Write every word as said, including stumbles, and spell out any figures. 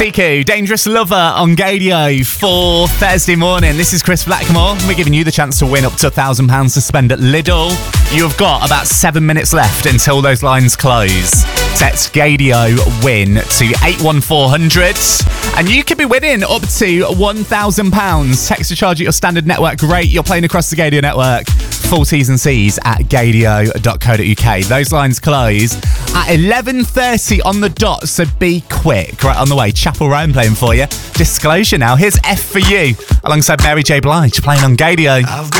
Siku, Dangerous Lover on Gadio for Thursday morning. This is Chris Blackmore. We're giving you the chance to win up to one thousand pounds to spend at Lidl. You've got about seven minutes left until those lines close. Text Gadio win to eight one four hundred and you could be winning up to one thousand pounds. Text to charge at your standard network rate. You're playing across the Gadio network. Full T's and C's at gadio dot co dot uk. Those lines close at eleven thirty on the dot, so be quick. Right on the way, Chapel Roan playing for you. Disclosure now. Here's F for You alongside Mary J. Blige playing on Gadio.